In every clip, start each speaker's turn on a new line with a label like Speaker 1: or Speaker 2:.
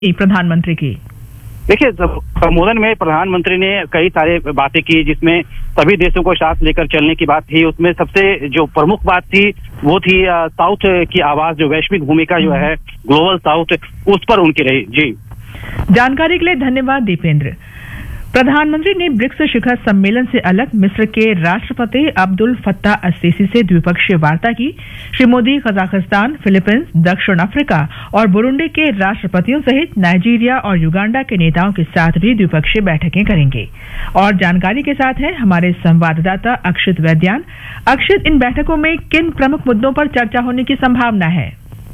Speaker 1: प्रधानमंत्री की।
Speaker 2: देखिए, संबोधन में प्रधानमंत्री ने कई सारे बातें की, जिसमें सभी देशों को साथ लेकर चलने की बात थी। उसमें सबसे जो प्रमुख बात थी वो थी साउथ की आवाज, जो वैश्विक भूमिका जो है ग्लोबल साउथ, उस पर उनकी रही। जी,
Speaker 1: जानकारी के लिए धन्यवाद दीपेंद्र। प्रधानमंत्री ने ब्रिक्स शिखर सम्मेलन से अलग मिस्र के राष्ट्रपति अब्दुल फत्ताह अल-सीसी से द्विपक्षीय वार्ता की। श्री मोदी कजाकिस्तान, फिलीपींस, दक्षिण अफ्रीका और बुरुंडी के राष्ट्रपतियों सहित नाइजीरिया और युगांडा के नेताओं के साथ भी द्विपक्षीय बैठकें करेंगे। और जानकारी के साथ है हमारे संवाददाता अक्षित वैद्यान। अक्षित, इन बैठकों में किन प्रमुख मुद्दों पर चर्चा होने की संभावना है?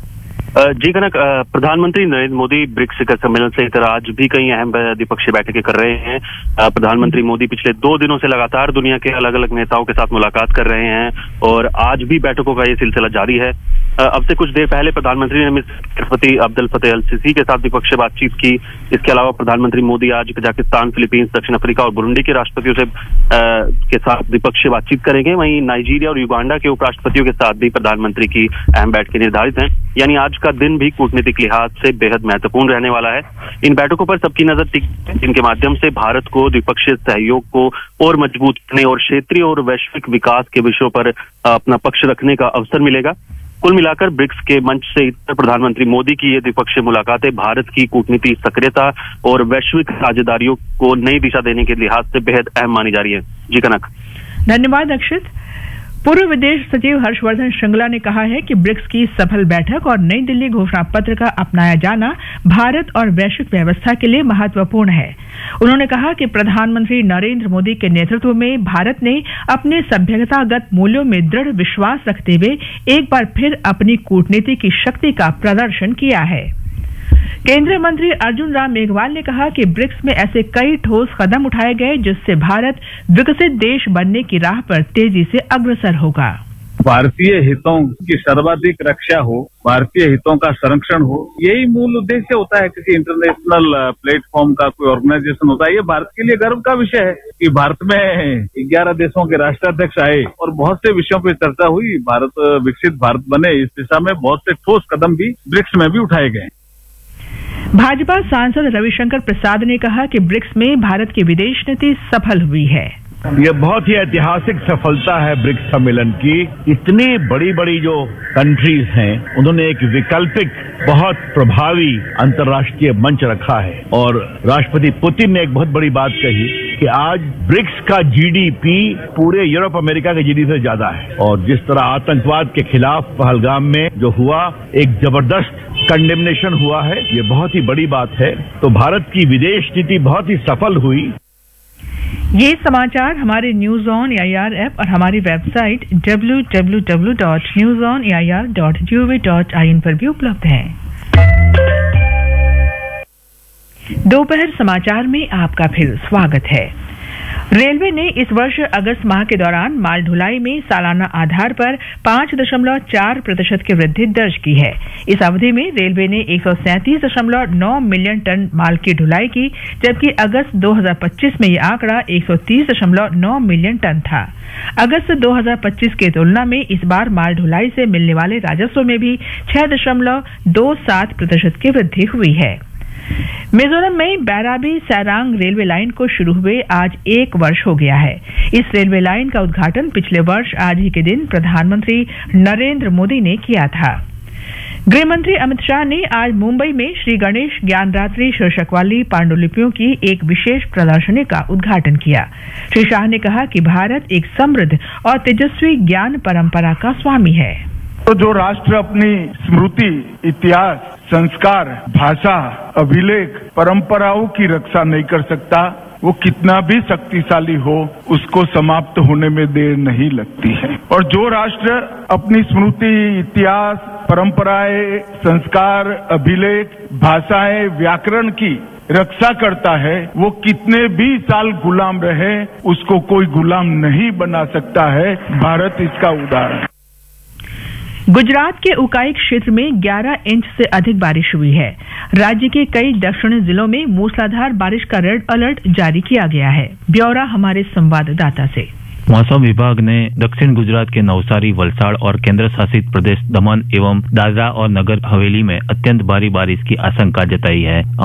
Speaker 3: जी कनक, प्रधानमंत्री नरेंद्र मोदी ब्रिक्स शिखर सम्मेलन से इतर आज भी कई अहम द्विपक्षीय बैठकें कर रहे हैं। प्रधानमंत्री मोदी पिछले 2 दिनों से लगातार दुनिया के अलग अलग नेताओं के साथ मुलाकात कर रहे हैं और आज भी बैठकों का ये सिलसिला जारी है। अब से कुछ देर पहले प्रधानमंत्री ने मिस्र के राष्ट्रपति अब्दुल फत्ताह अल-सीसी के साथ द्विपक्षीय बातचीत की। इसके अलावा प्रधानमंत्री मोदी आज कजाकिस्तान, फिलीपींस, दक्षिण अफ्रीका और बुरुंडी के राष्ट्रपतियों से के साथ द्विपक्षीय बातचीत करेंगे। वहीं नाइजीरिया और युगांडा के उपराष्ट्रपतियों के साथ भी प्रधानमंत्री की अहम बैठकें निर्धारित हैं। यानी आज का दिन भी कूटनीतिक लिहाज से बेहद महत्वपूर्ण रहने वाला है। इन बैठकों पर सबकी नजर टिकी है, जिनके माध्यम से भारत को द्विपक्षीय सहयोग को और मजबूत करने और क्षेत्रीय और वैश्विक विकास के विषयों पर अपना पक्ष रखने का अवसर मिलेगा। कुल मिलाकर ब्रिक्स के मंच से प्रधानमंत्री मोदी की ये द्विपक्षीय मुलाकातें भारत की कूटनीति सक्रियता और वैश्विक साझेदारियों को नई दिशा देने के लिहाज से बेहद अहम मानी जा रही है। जी कनक,
Speaker 1: धन्यवाद अक्षित। पूर्व विदेश सचिव हर्षवर्धन श्रृंगला ने कहा है कि ब्रिक्स की सफल बैठक और नई दिल्ली घोषणा पत्र का अपनाया जाना भारत और वैश्विक व्यवस्था के लिए महत्वपूर्ण है। उन्होंने कहा कि प्रधानमंत्री नरेंद्र मोदी के नेतृत्व में भारत ने अपने सभ्यतागत मूल्यों में दृढ़ विश्वास रखते हुए एक बार फिर अपनी कूटनीति की शक्ति का प्रदर्शन किया है। केंद्रीय मंत्री अर्जुन राम मेघवाल ने कहा कि ब्रिक्स में ऐसे कई ठोस कदम उठाए गए जिससे भारत विकसित देश बनने की राह पर तेजी से अग्रसर होगा।
Speaker 4: भारतीय हितों की सर्वाधिक रक्षा हो, भारतीय हितों का संरक्षण हो, यही मूल उद्देश्य होता है किसी इंटरनेशनल प्लेटफॉर्म का। कोई ऑर्गेनाइजेशन होता है, ये भारत के लिए गर्व का विषय है कि भारत में 11 देशों के राष्ट्राध्यक्ष आए और बहुत से विषयों पर चर्चा हुई। भारत विकसित भारत बने, इस दिशा में बहुत से ठोस कदम भी ब्रिक्स में भी उठाए गए।
Speaker 1: भाजपा सांसद रविशंकर प्रसाद ने कहा कि ब्रिक्स में भारत की विदेश नीति सफल हुई है।
Speaker 5: ये बहुत ही ऐतिहासिक सफलता है ब्रिक्स सम्मेलन की। इतनी बड़ी बड़ी जो कंट्रीज हैं, उन्होंने एक वैकल्पिक बहुत प्रभावी अंतर्राष्ट्रीय मंच रखा है। और राष्ट्रपति पुतिन ने एक बहुत बड़ी बात कही कि आज ब्रिक्स का जीडीपी पूरे यूरोप अमेरिका के जीडीपी से ज्यादा है। और जिस तरह आतंकवाद के खिलाफ पहलगाम में जो हुआ, एक जबरदस्त कंडेमनेशन हुआ है, ये बहुत ही बड़ी बात है। तो भारत की विदेश नीति बहुत ही सफल हुई।
Speaker 1: ये समाचार हमारे न्यूज ऑन एआईआर ऐप और हमारी वेबसाइट www.newsonair.gov.in पर भी उपलब्ध हैं। दोपहर समाचार में आपका फिर स्वागत है। रेलवे ने इस वर्ष अगस्त माह के दौरान माल ढुलाई में सालाना आधार पर 5.4% की वृद्धि दर्ज की है। इस अवधि में रेलवे ने 137.9 मिलियन टन माल की ढुलाई की, जबकि अगस्त 2025 में यह आंकड़ा 130.9 मिलियन टन था। अगस्त 2025 की तुलना में इस बार माल ढुलाई से मिलने वाले राजस्व में भी 6.27% की वृद्धि हुई है। मिजोरम में बैराबी सैरांग रेलवे लाइन को शुरू हुए आज 1 वर्ष हो गया है। इस रेलवे लाइन का उद्घाटन पिछले वर्ष आज ही के दिन प्रधानमंत्री नरेंद्र मोदी ने किया था। गृह मंत्री अमित शाह ने आज मुंबई में श्री गणेश ज्ञानरात्रि शीर्षक वाली पांडुलिपियों की एक विशेष प्रदर्शनी का उद्घाटन किया। श्री शाह ने कहा कि भारत एक समृद्ध और तेजस्वी ज्ञान परंपरा का स्वामी है।
Speaker 6: तो जो राष्ट्र अपनी स्मृति, इतिहास, संस्कार, भाषा, अभिलेख, परंपराओं की रक्षा नहीं कर सकता, वो कितना भी शक्तिशाली हो, उसको समाप्त होने में देर नहीं लगती है। और जो राष्ट्र अपनी स्मृति, इतिहास, परंपराएं, संस्कार, अभिलेख, भाषाएं, व्याकरण की रक्षा करता है, वो कितने भी साल गुलाम रहे, उसको कोई गुलाम नहीं बना सकता है। भारत इसका उदाहरण।
Speaker 1: गुजरात के उकाई क्षेत्र में 11 इंच से अधिक बारिश हुई है। राज्य के कई दक्षिणी जिलों में मूसलाधार बारिश का रेड अलर्ट जारी किया गया है। ब्यौरा हमारे संवाददाता से।
Speaker 7: मौसम विभाग ने दक्षिण गुजरात के नवसारी, वलसाड़ और केंद्र शासित प्रदेश दमन एवं दादरा और नगर हवेली में अत्यंत भारी बारिश की आशंका जताई है।